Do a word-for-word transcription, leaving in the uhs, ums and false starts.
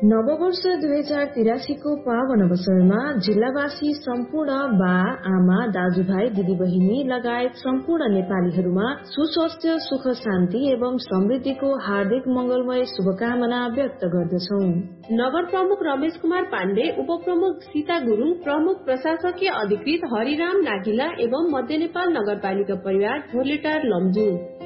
नववर्ष दुई हजार तिरासीको पावन अवसरमा जिल्लावासी सम्पूर्ण बा आमा दाजुभाइ दिदीबहिनी लगायत सम्पूर्ण नेपालीहरूमा सुस्वास्थ्य सुख शान्ति एवं समृद्धिको हार्दिक मंगलमय शुभकामना व्यक्त गर्दछौ। नगर प्रमुख रमेश कुमार पाण्डे, उपप्रमुख सीता गुरुङ, प्रमुख प्रशासकीय अधिकृत हरिराम नागिला एवं मध्य नेपाल नगरपालिका परिवार झोलेटार लम्जू।